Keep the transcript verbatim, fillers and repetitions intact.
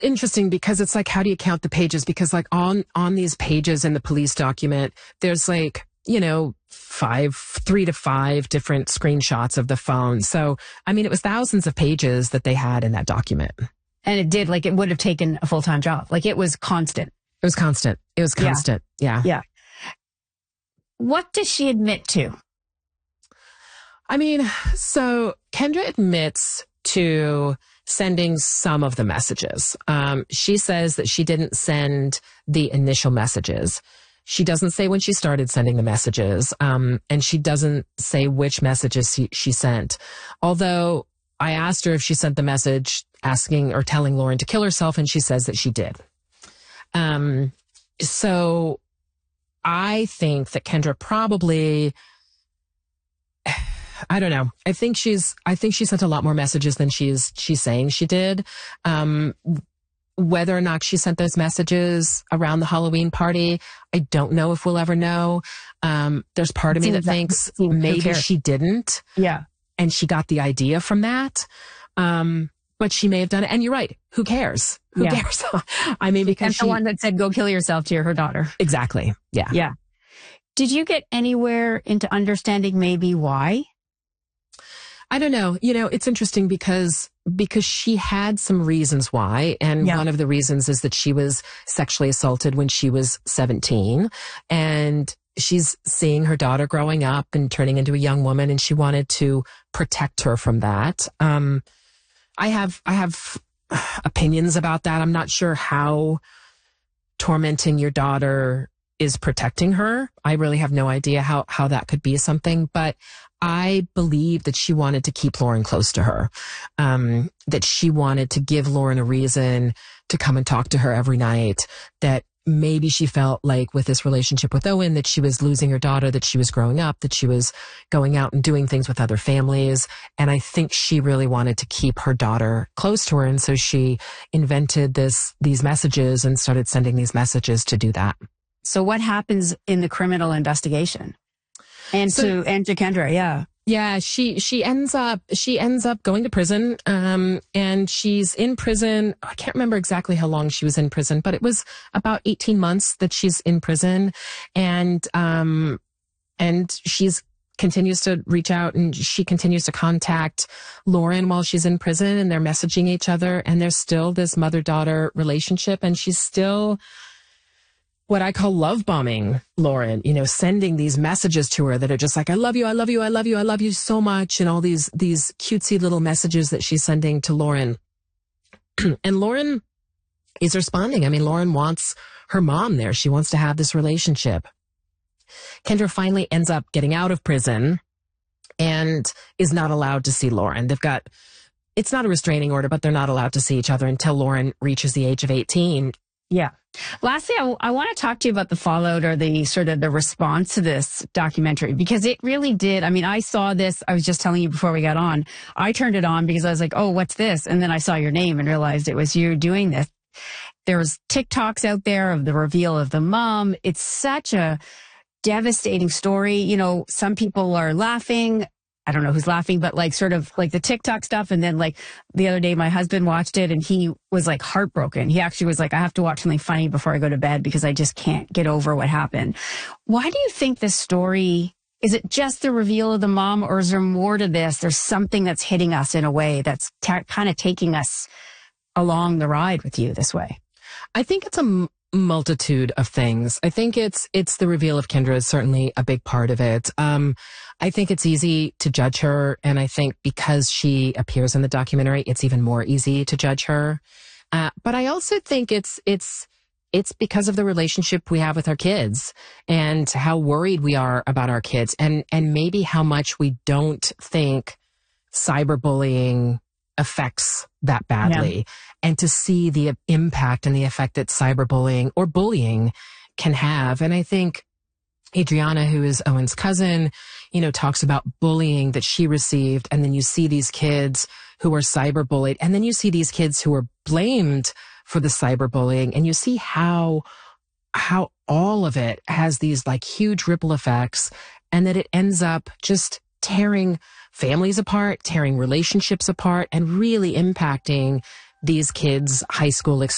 interesting because it's like, how do you count the pages? Because like on, on these pages in the police document, there's like, you know, five, three to five different screenshots of the phone. So, I mean, it was thousands of pages that they had in that document. And it did, like, it would have taken a full-time job. Like, it was constant. It was constant. It was constant. Yeah. Yeah. yeah. What does she admit to? I mean, so Kendra admits to sending some of the messages. Um, she says that she didn't send the initial messages. She doesn't say when she started sending the messages, um, and she doesn't say which messages she, she sent. Although I asked her if she sent the message asking or telling Lauren to kill herself, and she says that she did. Um, so I think that Kendra probably, I don't know. I think she's, I think she sent a lot more messages than she's, she's saying she did. Um, whether or not she sent those messages around the Halloween party, I don't know if we'll ever know. Um, there's part of me that thinks maybe she didn't. Yeah. And she got the idea from that. Um, but she may have done it. And you're right. Who cares? Who yeah. cares? I mean, because and she, the one that said, go kill yourself to her daughter. Exactly. Yeah. Yeah. Did you get anywhere into understanding maybe why? I don't know. You know, it's interesting because, because she had some reasons why. And yeah. one of the reasons is that she was sexually assaulted when she was seventeen, and she's seeing her daughter growing up and turning into a young woman, and she wanted to protect her from that. Um, I have, I have opinions about that. I'm not sure how tormenting your daughter is protecting her. I really have no idea how, how that could be something, but I believe that she wanted to keep Lauren close to her, um, that she wanted to give Lauren a reason to come and talk to her every night, that maybe she felt like with this relationship with Owen that she was losing her daughter, that she was growing up, that she was going out and doing things with other families. And I think she really wanted to keep her daughter close to her. And so she invented this, these messages and started sending these messages to do that. So what happens in the criminal investigation? And so, to, and to Kendra, yeah. Yeah, she, she ends up, she ends up going to prison, um, and she's in prison. I can't remember exactly how long she was in prison, but it was about eighteen months that she's in prison. And, um, and she's continues to reach out, and she continues to contact Lauren while she's in prison, and they're messaging each other, and there's still this mother-daughter relationship, and she's still what I call love bombing Lauren, you know, sending these messages to her that are just like, I love you, I love you, I love you, I love you so much. And all these, these cutesy little messages that she's sending to Lauren. And Lauren is responding. I mean, Lauren wants her mom there. She wants to have this relationship. Kendra finally ends up getting out of prison and is not allowed to see Lauren. They've got, it's not a restraining order, but they're not allowed to see each other until Lauren reaches the age of eighteen. Yeah. Lastly, I, I want to talk to you about the fallout or the sort of the response to this documentary, because it really did. I mean, I saw this. I was just telling you before we got on. I turned it on because I was like, oh, what's this? And then I saw your name and realized it was you doing this. There's TikToks out there of the reveal of the mom. It's such a devastating story. You know, some people are laughing. I don't know who's laughing, but like sort of like the TikTok stuff. And then like the other day, my husband watched it and he was like heartbroken. He actually was like, I have to watch something funny before I go to bed because I just can't get over what happened. Why do you think this story, is it just the reveal of the mom, or is there more to this? There's something that's hitting us in a way that's ta- kind of taking us along the ride with you this way. I think it's a m- multitude of things. I think it's, it's the reveal of Kendra is certainly a big part of it. Um, I think it's easy to judge her. And I think because she appears in the documentary, it's even more easy to judge her. Uh, but I also think it's, it's, it's because of the relationship we have with our kids and how worried we are about our kids, and, and maybe how much we don't think cyberbullying affects that badly. Yeah. And to see the impact and the effect that cyberbullying or bullying can have. And I think Adriana, who is Owen's cousin, you know, talks about bullying that she received. And then you see these kids who are cyberbullied. And then you see these kids who are blamed for the cyberbullying. And you see how, how all of it has these like huge ripple effects, and that it ends up just tearing families apart, tearing relationships apart, and really impacting these kids' high school experience.